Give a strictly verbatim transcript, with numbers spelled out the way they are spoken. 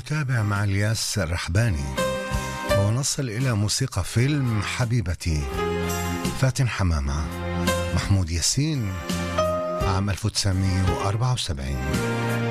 نتابع مع الياس الرحباني ونصل إلى موسيقى فيلم حبيبتي فاتن حمامة محمود ياسين عام ألف وتسعمية وأربعة وسبعين.